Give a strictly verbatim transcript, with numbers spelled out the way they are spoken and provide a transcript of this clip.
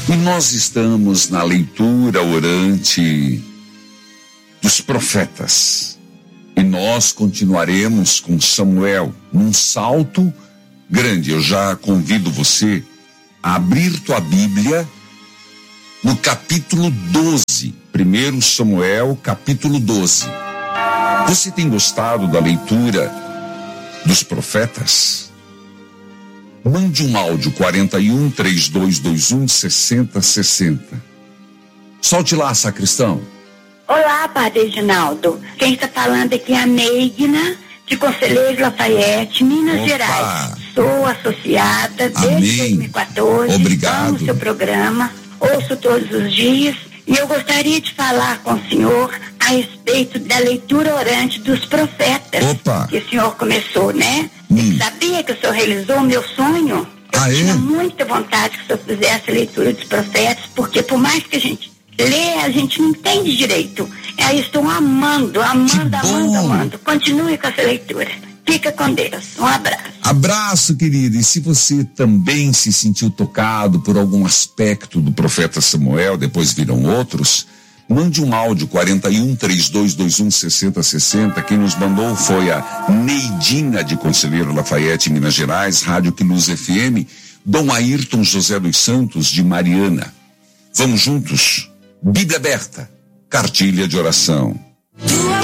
E nós estamos na leitura orante dos profetas. E nós continuaremos com Samuel num salto grande. Eu já convido você a abrir tua Bíblia no capítulo doze. Primeiro Samuel, capítulo doze. Você tem gostado da leitura dos profetas? Mande um áudio quarenta e um, trinta e dois vinte e um, sessenta sessenta. Solte lá, sacristão. Olá, Padre Reginaldo. Quem está falando aqui é a Neigna, de Conselheiro Lafayette, Minas Opa. Gerais. Sou associada desde Amém. dois mil e quatorze. Obrigado. Amo o seu programa, ouço todos os dias. E eu gostaria de falar com o senhor a respeito da leitura orante dos profetas. Opa. Que o senhor começou, né? Hum. Sabia que o senhor realizou o meu sonho? Eu Ah, é? tinha muita vontade que o senhor fizesse a leitura dos profetas, porque por mais que a gente lê, a gente não entende direito. Aí estou amando, amando, amando, amando. Continue com essa leitura. Fica com Deus. Um abraço. Abraço, querida. E se você também se sentiu tocado por algum aspecto do profeta Samuel, depois viram outros, mande um áudio quarenta e um, trinta e dois vinte e um, sessenta sessenta. Quem nos mandou foi a Neidinha, de Conselheiro Lafayette, Minas Gerais, Rádio Quiluz F M, Dom Ayrton José dos Santos, de Mariana. Vamos juntos? Bíblia aberta, cartilha de oração. Tua